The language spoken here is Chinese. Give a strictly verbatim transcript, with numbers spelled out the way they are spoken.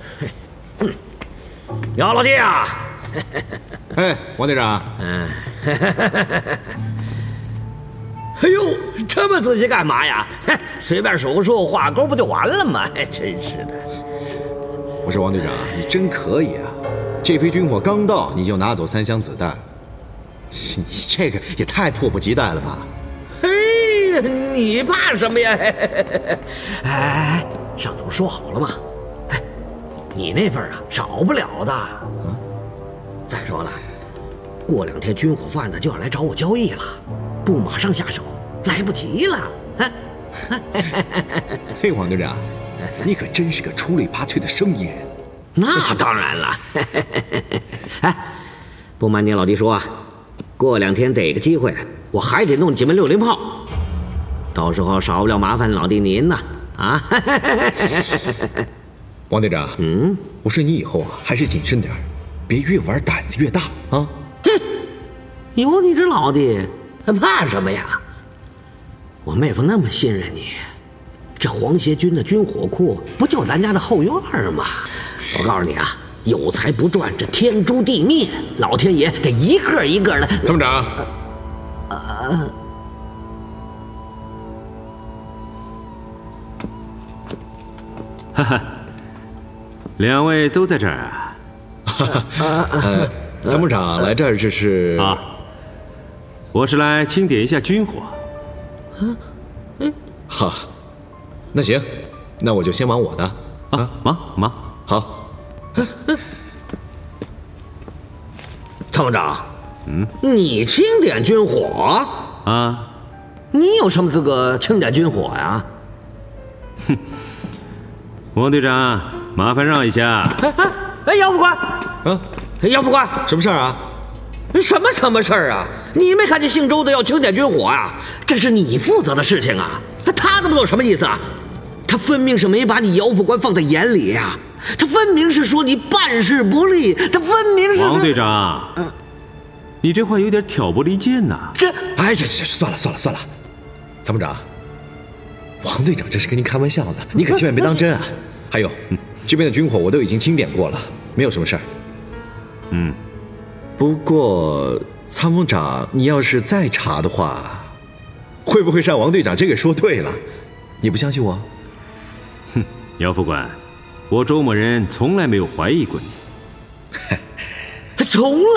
姚老弟啊！ 哎，王队长。 嗯。哎呦，这么仔细干嘛呀？随便数数画勾不就完了吗？真是的。 我说王队长，你真可以啊！这批军火刚到，你就拿走三箱子弹，你这个也太迫不及待了吧？ 嘿，你怕什么呀？哎，上次不说好了吗？哎，你那份啊，少不了的。嗯。再说了，过两天军火贩子就要来找我交易了，不马上下手，来不及了。 嘿，王队长，你可真是个出类拔萃的生意人。 那当然了。哎，不瞒你老弟说啊，过两天得个机会，我还得弄几门六零炮，到时候少不了麻烦老弟您呐。啊， 王队长，嗯，我说你以后啊，还是谨慎点，别越玩胆子越大啊。 哼，有你这老弟，还怕什么呀？我妹夫那么信任你，这皇协军的军火库不就咱家的后院吗？我告诉你啊，有财不赚，这天诛地灭，老天爷得一个一个的。 参谋长， 呃，呃哈哈，两位都在这儿啊？ 呃，参谋长来这儿这是啊，我是来清点一下军火。 啊，嗯，好，那行，那我就先忙我的啊，忙忙好。 参谋长，嗯，你清点军火啊？ 你有什么资格清点军火呀？ 哼，王队长，麻烦让一下。 哎哎哎，姚副官， 啊， 姚副官， 什么事儿啊？ 什么什么事儿啊？你没看见姓周的要清点军火啊？这是你负责的事情啊！他都不懂什么意思啊？他分明是没把你姚副官放在眼里呀、啊！他分明是说你办事不力，他分明是…… 王队长，嗯、你这话有点挑拨离间呐！ 这…… 哎，这这算了算了算了，参谋长，王队长这是跟您开玩笑的，你可千万别当真啊！还有，这边的军火我都已经清点过了，没有什么事儿。 嗯。 不过，参谋长，你要是再查的话，会不会让王队长这个说对了？你不相信我？ 哼，姚副官，我周某人从来没有怀疑过你。 从来。